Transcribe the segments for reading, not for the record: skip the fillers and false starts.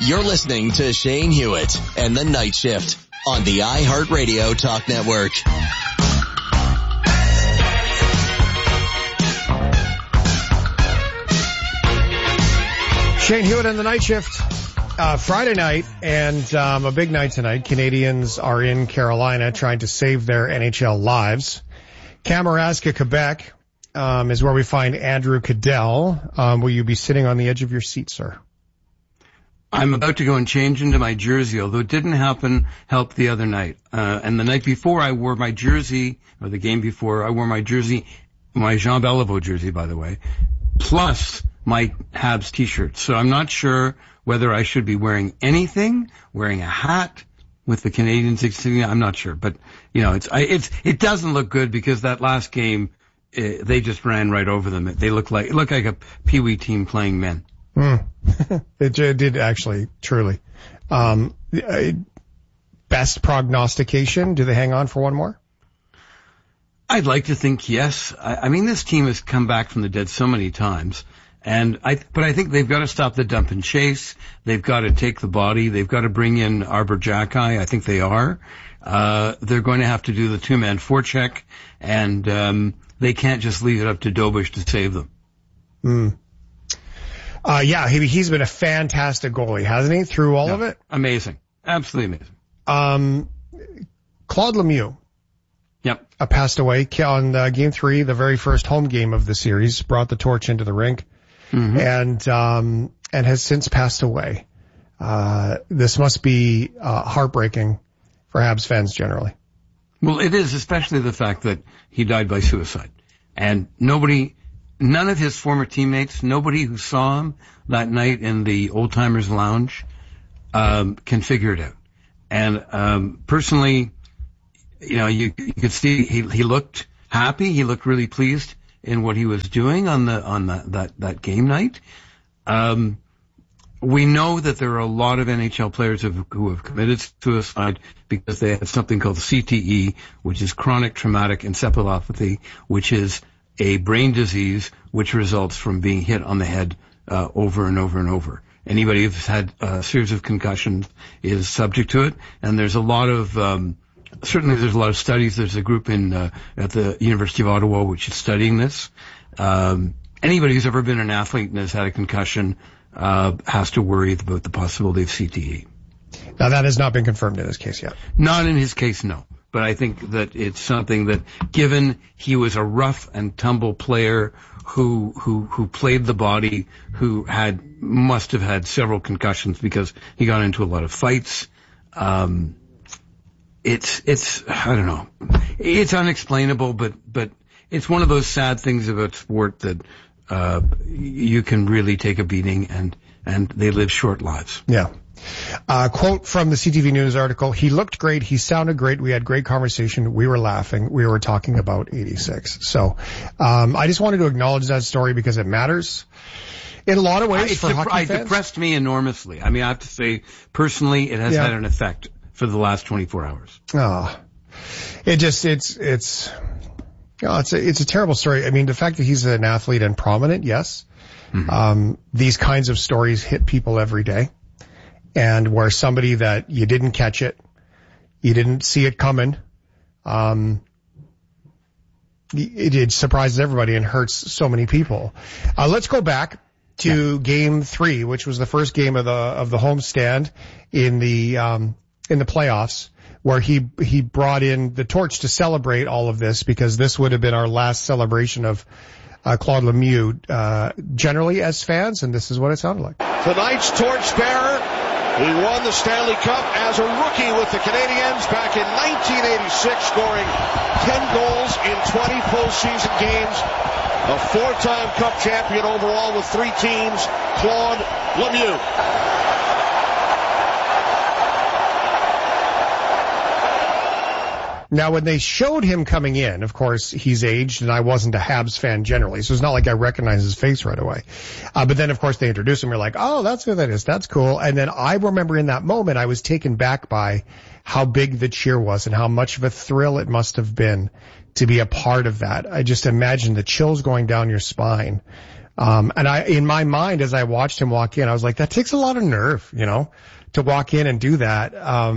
You're listening to Shane Hewitt and the Night Shift on the iHeartRadio Talk Network. Shane Hewitt and the Night Shift. Friday night, and a big night tonight. Canadians are in Carolina trying to save their NHL lives. Kamouraska, Quebec, is where we find Andrew Cadell. Will you be sitting on the edge of your seat, sir? I'm about to go and change into my jersey, although it didn't help the other night. And the night before I wore my jersey, or the game before, I wore my jersey, my Jean Beliveau jersey, by the way, plus my Habs t-shirt. So I'm not sure whether I should be wearing anything, wearing a hat with the Canadians insignia. I'm not sure, but it doesn't look good because that last game, they just ran right over them. It looked like a Pee-wee team playing men. It did actually, truly. Best prognostication? Do they hang on for one more? I'd like to think yes. I mean, this team has come back from the dead so many times. But I think they've got to stop the dump and chase. They've got to take the body. They've got to bring in Arbor Xhekaj. I think they are. They're going to have to do the two-man forecheck, and they can't just leave it up to Dobush to save them. Yeah, he's been a fantastic goalie, hasn't he, through all of it? Amazing. Absolutely amazing. Claude Lemieux. Yep. Passed away on Game 3, the very first home game of the series, brought the torch into the rink. Mm-hmm. And has since passed away. This must be heartbreaking for Habs fans generally. Well, it is, especially the fact that he died by suicide. And none of his former teammates, nobody who saw him that night in the Old Timers Lounge, can figure it out. And personally, you could see he looked happy. He looked really pleased in what he was doing on that game night. We know that there are a lot of NHL players who have committed suicide because they had something called CTE, which is chronic traumatic encephalopathy, which is a brain disease which results from being hit on the head over and over and over. Anybody who's had a series of concussions is subject to it, and there's a lot of certainly there's a lot of studies. There's a group at the University of Ottawa which is studying this. Anybody who's ever been an athlete and has had a concussion has to worry about the possibility of CTE. Now, that has not been confirmed in this case yet. Not in his case, no. But I think that it's something that, given he was a rough and tumble player who played the body, who must have had several concussions because he got into a lot of fights. It's I don't know. It's unexplainable, but it's one of those sad things about sport that you can really take a beating, and they live short lives. Yeah. Quote from the CTV News article: "He looked great. He sounded great. We had great conversation. We were laughing. We were talking about 86." So, I just wanted to acknowledge that story because it matters in a lot of ways for hockey fans. It depressed me enormously. I mean, I have to say, personally, it has had an effect for the last 24 hours. It's a terrible story. I mean, the fact that he's an athlete and prominent, yes. Mm-hmm. These kinds of stories hit people every day. And where somebody that you didn't catch it, you didn't see it coming, it surprises everybody and hurts so many people. Let's go back to Game 3, which was the first game of the homestand in the playoffs, where he brought in the torch to celebrate all of this, because this would have been our last celebration of Claude Lemieux, generally as fans, and this is what it sounded like. Tonight's torchbearer, he won the Stanley Cup as a rookie with the Canadiens back in 1986, scoring 10 goals in 20 postseason games. A four-time Cup champion overall with 3 teams, Claude Lemieux. Now, when they showed him coming in, of course, he's aged, and I wasn't a Habs fan generally, so it's not like I recognized his face right away. But then, of course, they introduced him. We're like, oh, that's who that is. That's cool. And then I remember in that moment, I was taken back by how big the cheer was and how much of a thrill it must have been to be a part of that. I just imagine the chills going down your spine And in my mind, as I watched him walk in, I was like, that takes a lot of nerve, to walk in and do that.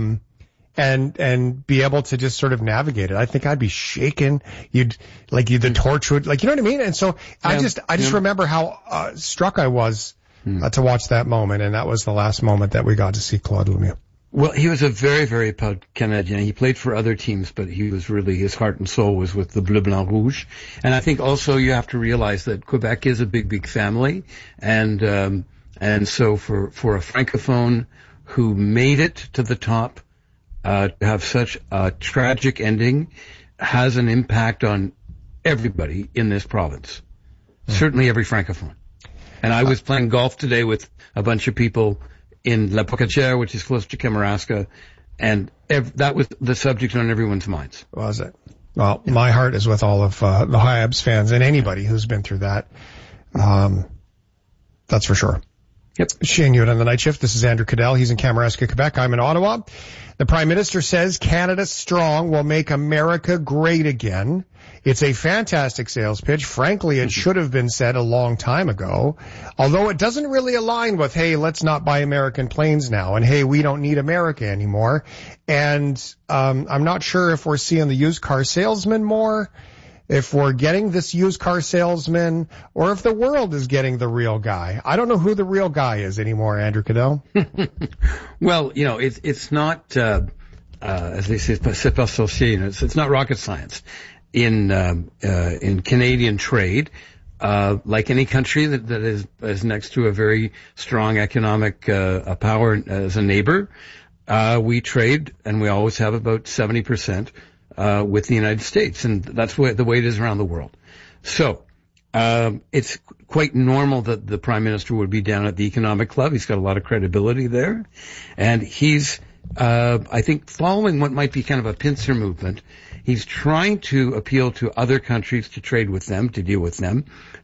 And be able to just sort of navigate it. I think I'd be shaken. The torch would, you know what I mean? And so I just remember how, struck I was, to watch that moment. And that was the last moment that we got to see Claude Lemieux. Well, he was a very, very proud Canadian. He played for other teams, but he was really, his heart and soul was with the Bleu Blanc Rouge. And I think also you have to realize that Quebec is a big, big family. And so for a Francophone who made it to the top, to have such a tragic ending has an impact on everybody in this province. Certainly every Francophone. And I was playing golf today with a bunch of people in La Pocatière, which is close to Kamouraska, and that was the subject on everyone's minds. Was it? Well, my heart is with all of the Habs fans and anybody who's been through that. That's for sure. Yep. Shane Hewitt on the night shift. This is Andrew Cadell. He's in Kamouraska, Quebec. I'm in Ottawa. The Prime Minister says Canada Strong will make America great again. It's a fantastic sales pitch. Frankly, it should have been said a long time ago, although it doesn't really align with, hey, let's not buy American planes now, and hey, we don't need America anymore. And I'm not sure if we're seeing the used car salesman more, if we're getting this used car salesman, or if the world is getting the real guy. I don't know who the real guy is anymore, Andrew Cadell. Well, it's not, as they say, c'est pas sorcier. It's not rocket science. In Canadian trade, like any country that is next to a very strong economic power as a neighbor, we trade, and we always have about 70%. With the United States, and that's the way it is around the world. So, it's quite normal that the Prime Minister would be down at the Economic Club. He's got a lot of credibility there. And he's, I think, following what might be kind of a pincer movement. He's trying to appeal to other countries to trade with them, to deal with them.